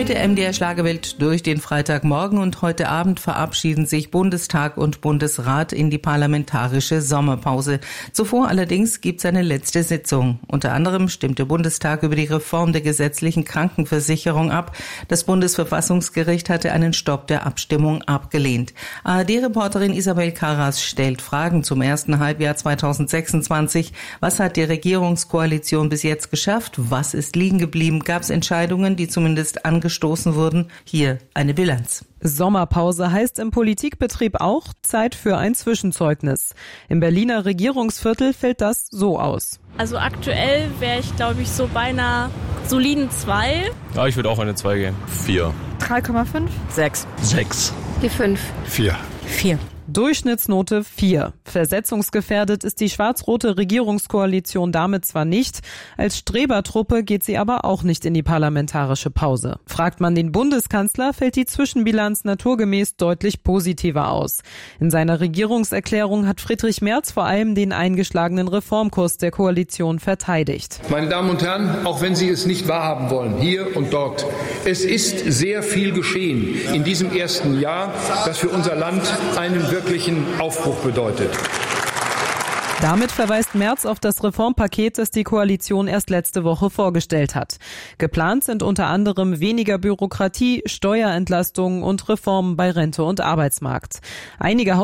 Mit der MDR Schlagerwelt durch den Freitagmorgen und heute Abend verabschieden sich Bundestag und Bundesrat in die parlamentarische Sommerpause. Zuvor allerdings gibt es eine letzte Sitzung. Unter anderem stimmt der Bundestag über die Reform der gesetzlichen Krankenversicherung ab. Das Bundesverfassungsgericht hatte einen Stopp der Abstimmung abgelehnt. ARD-Reporterin Isabel Karras stellt Fragen zum ersten Halbjahr 2026. Was hat die Regierungskoalition bis jetzt geschafft? Was ist liegen geblieben? Gab es Entscheidungen, die zumindest angestoßen wurden? Hier eine Bilanz. Sommerpause heißt im Politikbetrieb auch Zeit für ein Zwischenzeugnis. Im Berliner Regierungsviertel fällt das so aus. Also aktuell wäre ich, glaube ich, so bei einer soliden 2. Ja, ich würde auch eine 2 gehen. 4. 3,5. 6. 6. Die 5. 4. 4. Durchschnittsnote 4. Versetzungsgefährdet ist die schwarz-rote Regierungskoalition damit zwar nicht, als Strebertruppe geht sie aber auch nicht in die parlamentarische Pause. Fragt man den Bundeskanzler, fällt die Zwischenbilanz naturgemäß deutlich positiver aus. In seiner Regierungserklärung hat Friedrich Merz vor allem den eingeschlagenen Reformkurs der Koalition verteidigt. Meine Damen und Herren, auch wenn Sie es nicht wahrhaben wollen, hier und dort, es ist sehr viel geschehen in diesem ersten Jahr, das für unser Land einen wirklichen Aufbruch bedeutet. Damit verweist Merz auf das Reformpaket, das die Koalition erst letzte Woche vorgestellt hat. Geplant sind unter anderem weniger Bürokratie, Steuerentlastungen und Reformen bei Rente und Arbeitsmarkt. Einige